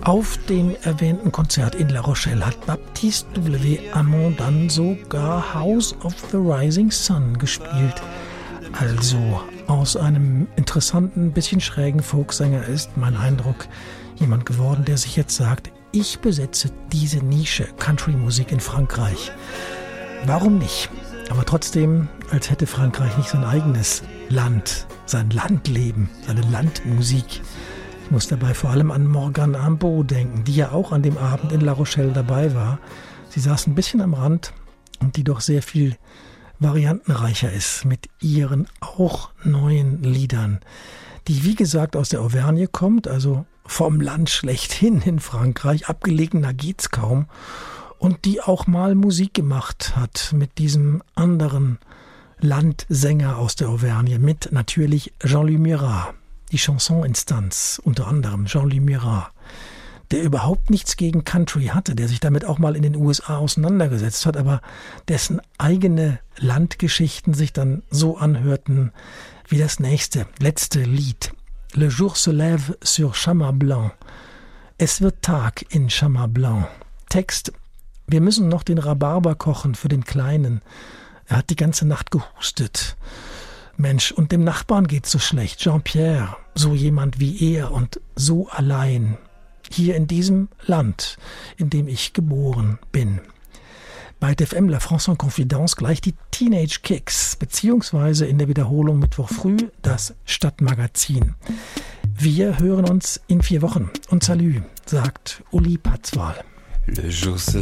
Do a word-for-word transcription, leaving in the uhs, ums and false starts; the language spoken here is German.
Auf dem erwähnten Konzert in La Rochelle hat Baptiste W. Hamon dann sogar House of the Rising Sun gespielt. Also aus einem interessanten, bisschen schrägen Folksänger ist mein Eindruck jemand geworden, der sich jetzt sagt, ich besetze diese Nische Country-Musik in Frankreich. Warum nicht? Aber trotzdem, als hätte Frankreich nicht sein eigenes Land, sein Landleben, seine Landmusik. Ich muss dabei vor allem an Morgane Imbeau denken, die ja auch an dem Abend in La Rochelle dabei war. Sie saß ein bisschen am Rand und die doch sehr viel variantenreicher ist mit ihren auch neuen Liedern, die wie gesagt aus der Auvergne kommt, also vom Land schlechthin in Frankreich, abgelegener geht's kaum, und die auch mal Musik gemacht hat mit diesem anderen Landsänger aus der Auvergne, mit natürlich Jean-Louis Murat. Die Chanson-Instanz, unter anderem Jean-Louis Murat, der überhaupt nichts gegen Country hatte, der sich damit auch mal in den U S A auseinandergesetzt hat, aber dessen eigene Landgeschichten sich dann so anhörten wie das nächste, letzte Lied. Le jour se lève sur Chamas Blanc. Es wird Tag in Chamas Blanc. Text: Wir müssen noch den Rhabarber kochen für den Kleinen. Er hat die ganze Nacht gehustet. Mensch, und dem Nachbarn geht's so schlecht. Jean-Pierre, so jemand wie er und so allein. Hier in diesem Land, in dem ich geboren bin. Bei T F M La France en Confidence gleich die Teenage Kicks, beziehungsweise in der Wiederholung Mittwoch früh das Stadtmagazin. Wir hören uns in vier Wochen. Und Salü, sagt Uli Patzwal. Le jour se